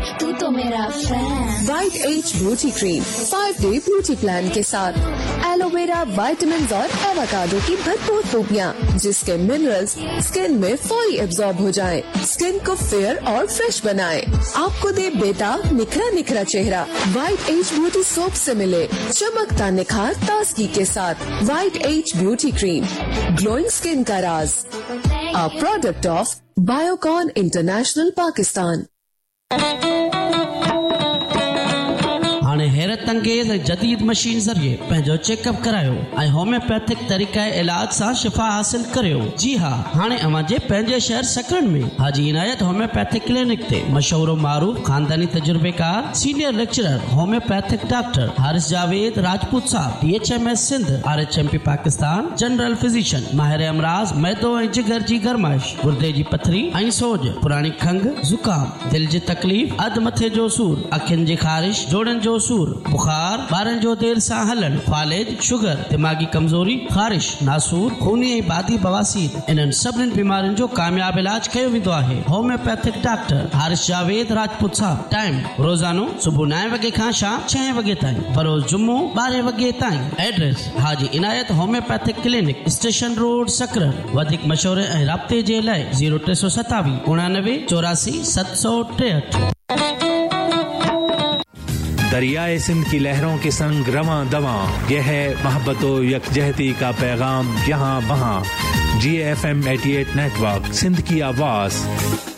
तू तो मेरा fan. White age beauty cream 5-day beauty plan के साथ एलोवेरा, विटामिन और एवोकाडो की भरपूर खूबियाँ, जिसके मिनरल्स स्किन में फौरी एब्जॉर्ब हो जाएं, स्किन को फेयर और फ्रेश बनाएं, आपको दे बेटा निखरा निखरा चेहरा। वाइट एज ब्यूटी सोप से मिले चमकता निखार ताजगी के साथ। White age beauty cream, glowing skin का राज। A product of Biocon International Pakistan. हाणे हैरत अंगेज जदीद मशीन ज़रिए पंहिंजो चेकअप करायो ऐं होम्योपैथिक तरीक़े इलाज सां शिफ़ा हासिल करियो। जी हाँ, हाणे अवां जे पंहिंजे शहर सकरन में हाजी इनायत होम्योपैथिक क्लिनिक ते मशहूर मारूफ खानदानी तजुर्बेकार senior lecturer homeopathic doctor Haris Javed Rajput साहब DHMS Sindh RHMP Pakistan general physician माहिर अमराज मैदो ऐं जिगर जी गरमाइश, गुर्दे जी पथरी ऐं सोज, पुरानी खंघ ज़ुकाम, दिल जी तकलीफ़, अध मथे जो सूर, अखियुनि जी ख़ारिश, जोड़नि जो सूर, बुखार, ॿारनि जो देर सां हलण, फालेज, शुगर, दिमागी कमजोरी, ख़ारिश, नासूर, खूनी ऐं बादी बवासीर, इन्हनि सभिनी बीमारियुनि जो कामयाब इलाज कयो वेंदो आहे। होम्योपैथिक डॉक्टर हारिस जावेद राजपूत साहब। टाइम रोज़ानो सुबुह 9 वगे खां शाम 6 वगे ताईं, बरोज़ जुम्मो 12 वगे ताईं। एड्रेस हाजी इनायत होम्योपैथिक क्लिनिक, स्टेशन रोड, सकरन। वधीक मशवरे ऐं राब्ते जे लाइ 0327 89 84 763। दरियाए सिंध की लहरों के संग रवां दवां, यह है मोहब्बत व यकजहती का पैगाम यहाँ वहाँ। GFM 88 नेटवर्क, सिंध की आवाज़।